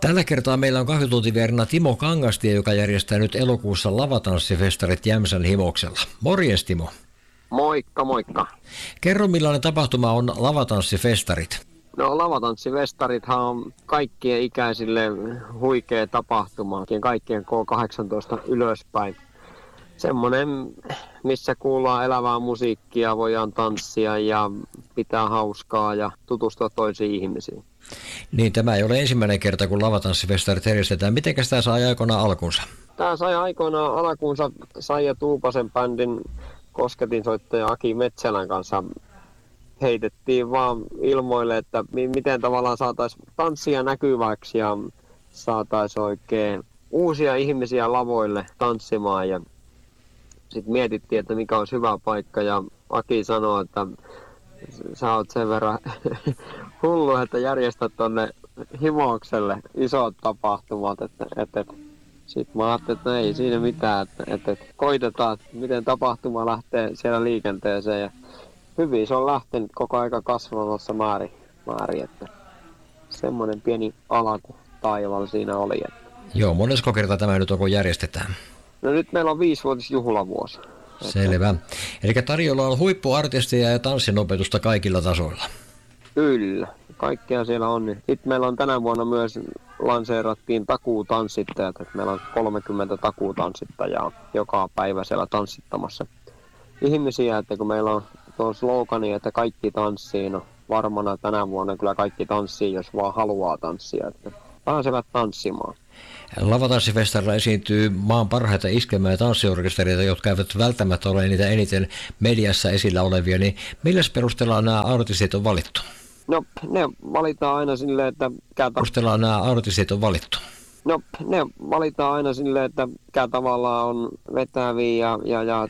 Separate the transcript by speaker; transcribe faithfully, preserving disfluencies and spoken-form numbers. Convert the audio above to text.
Speaker 1: Tällä kertaa meillä on kahvituutivierina Timo Kangastie, joka järjestää nyt elokuussa lavatanssifestarit Jämsän Himoksella. Morjens Timo.
Speaker 2: Moikka, moikka.
Speaker 1: Kerro millainen tapahtuma on lavatanssifestarit.
Speaker 2: No lavatanssifestarithan on kaikkien ikäisille huikea tapahtuma, kaikkien K kahdeksantoista ylöspäin. Semmoinen, missä kuullaan elävää musiikkia, voidaan tanssia ja pitää hauskaa ja tutustua toisiin ihmisiin.
Speaker 1: Niin, tämä ei ole ensimmäinen kerta, kun lavatanssifestarit järjestetään. Mitenkäs tämä sai aikoinaan alkunsa?
Speaker 2: Tämä sai aikoinaan alkunsa Saija Tuupasen bändin kosketinsoittaja Aki Metsälän kanssa. Heitettiin vaan ilmoille, että miten tavallaan saataisiin tanssia näkyväksi ja saataisiin oikein uusia ihmisiä lavoille tanssimaan. Ja sitten mietittiin, että mikä olisi hyvä paikka, ja Aki sanoi, että sä oot sen verran hullu, että järjestät tonne Himokselle isot tapahtumat. Että, että, sitten mä ajattelin, että ei siinä mitään, että, että koitetaan, miten tapahtuma lähtee siellä liikenteeseen. Ja hyvin se on lähtenyt koko aika kasvamassa määrin, määrin että semmoinen pieni alaku taivaalla siinä oli. Että.
Speaker 1: Joo, monesko kertaa tämä nyt on, kun järjestetään?
Speaker 2: No nyt meillä on viisivuotisjuhlavuosi.
Speaker 1: Selvä. Eli tarjolla on huippuartisteja ja tanssinopetusta kaikilla tasoilla.
Speaker 2: Kyllä, kaikkea siellä on. Sitten meillä on tänä vuonna myös lanseerattiin takuutanssittajat, että meillä on kolmekymmentä takuutanssittajaa joka päivä siellä tanssittamassa ihmisiä, että kun meillä on tuo slogani, että kaikki tanssii, no varmana tänä vuonna kyllä kaikki tanssii, jos vaan haluaa tanssia, että pääsevät tanssimaan.
Speaker 1: Lavatanssifestarilla esiintyy maan parhaita iskemä- ja tanssiorkestereita, jotka eivät välttämättä ole niitä eniten mediassa esillä olevia, niin milläs perusteella nämä artistit on valittu?
Speaker 2: No ne valitaan aina silleen, että...
Speaker 1: Perusteella nämä artistit on valittu?
Speaker 2: No ne valitaan aina silleen, että mikä tavallaan on vetäviä ja, ja, ja